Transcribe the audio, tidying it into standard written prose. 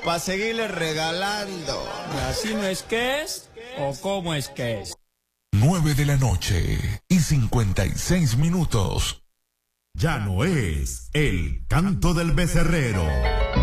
para seguirle regalando. ¿Así no es que es? ¿O cómo es que es? 9:56 PM. Ya no es el canto del becerrero.